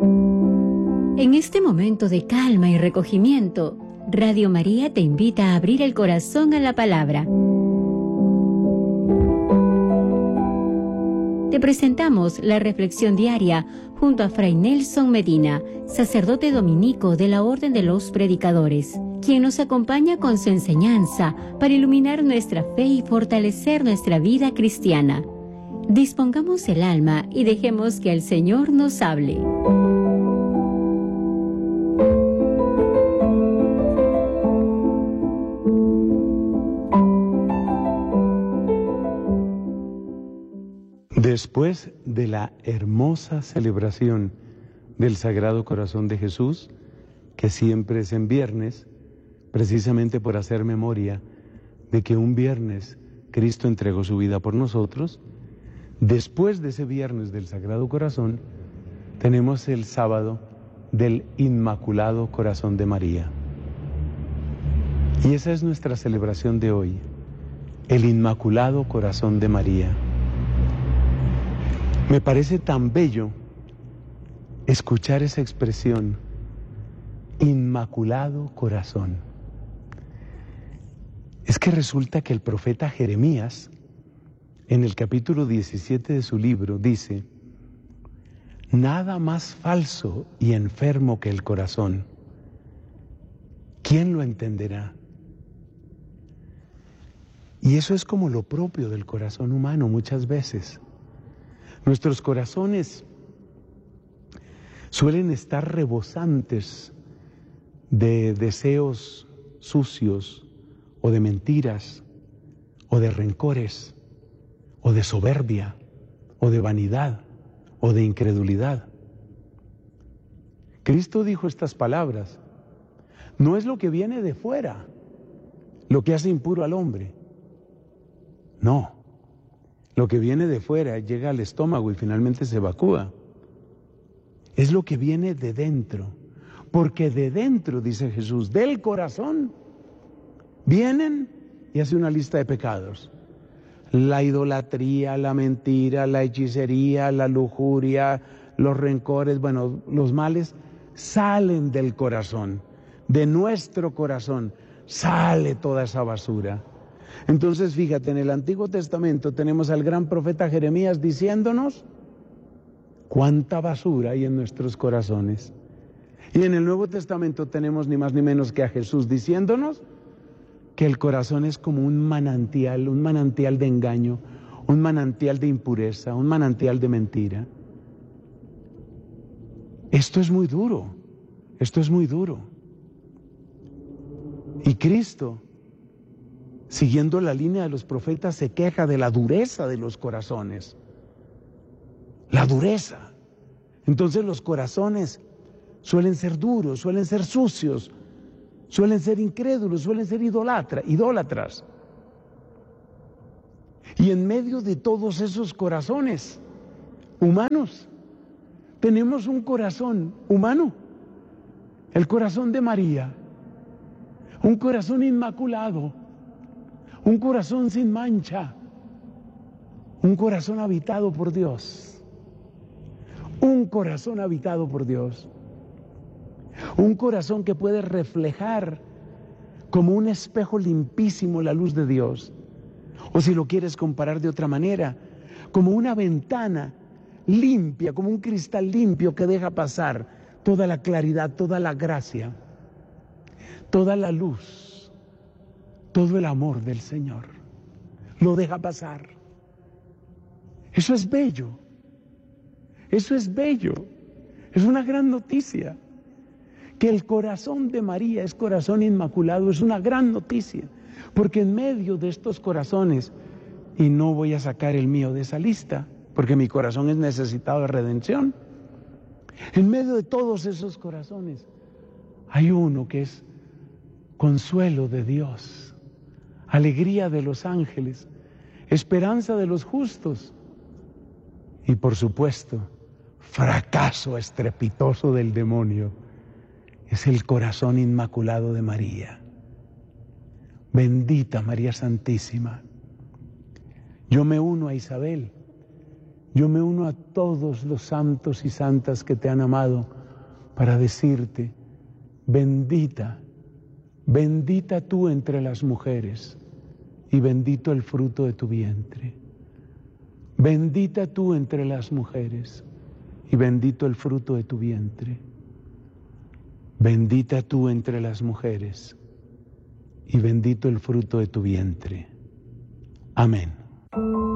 En este momento de calma y recogimiento, Radio María te invita a abrir el corazón a la palabra. Te presentamos la reflexión diaria junto a Fray Nelson Medina, sacerdote dominico de la Orden de los Predicadores, quien nos acompaña con su enseñanza para iluminar nuestra fe y fortalecer nuestra vida cristiana. Dispongamos el alma y dejemos que el Señor nos hable. Después de la hermosa celebración del Sagrado Corazón de Jesús, que siempre es en viernes, precisamente por hacer memoria de que un viernes Cristo entregó su vida por nosotros, después de ese viernes del Sagrado Corazón, tenemos el sábado del Inmaculado Corazón de María. Y esa es nuestra celebración de hoy, el Inmaculado Corazón de María. Me parece tan bello escuchar esa expresión, Inmaculado Corazón. Es que resulta que el profeta Jeremías, en el capítulo 17 de su libro, dice: nada más falso y enfermo que el corazón. ¿Quién lo entenderá? Y eso es como lo propio del corazón humano muchas veces. Nuestros corazones suelen estar rebosantes de deseos sucios, o de mentiras, o de rencores, o de soberbia, o de vanidad, o de incredulidad. Cristo dijo estas palabras: no es lo que viene de fuera lo que hace impuro al hombre. No. Lo que viene de fuera llega al estómago y finalmente se evacúa. Es lo que viene de dentro. Porque de dentro, dice Jesús, del corazón, vienen, y hace una lista de pecados: la idolatría, la mentira, la hechicería, la lujuria, los rencores, los males salen del corazón. De nuestro corazón sale toda esa basura. Entonces, fíjate, en el Antiguo Testamento tenemos al gran profeta Jeremías diciéndonos cuánta basura hay en nuestros corazones. Y en el Nuevo Testamento tenemos ni más ni menos que a Jesús diciéndonos que el corazón es como un manantial de engaño, un manantial de impureza, un manantial de mentira. Esto es muy duro, esto es muy duro. Y Cristo, siguiendo la línea de los profetas, se queja de la dureza de los corazones. La dureza. Entonces los corazones suelen ser duros, suelen ser sucios, suelen ser incrédulos, suelen ser idólatras. Y en medio de todos esos corazones humanos, tenemos un corazón humano, el corazón de María, un corazón inmaculado, un corazón sin mancha, un corazón habitado por Dios, un corazón habitado por Dios, un corazón que puede reflejar como un espejo limpísimo la luz de Dios, o si lo quieres comparar de otra manera, como una ventana limpia, como un cristal limpio que deja pasar toda la claridad, toda la gracia, toda la luz, todo el amor del Señor. Lo deja pasar. Eso es bello. Eso es bello. Es una gran noticia. Que el corazón de María es corazón inmaculado es una gran noticia. Porque en medio de estos corazones, y no voy a sacar el mío de esa lista, porque mi corazón es necesitado de redención, en medio de todos esos corazones hay uno que es consuelo de Dios, alegría de los ángeles, esperanza de los justos y, por supuesto, fracaso estrepitoso del demonio. Es el corazón inmaculado de María. Bendita María Santísima. Yo me uno a Isabel Yo me uno a todos los santos y santas que te han amado para decirte, bendita, bendita tú entre las mujeres y bendito el fruto de tu vientre. Bendita tú entre las mujeres y bendito el fruto de tu vientre. Bendita tú entre las mujeres y bendito el fruto de tu vientre. Amén.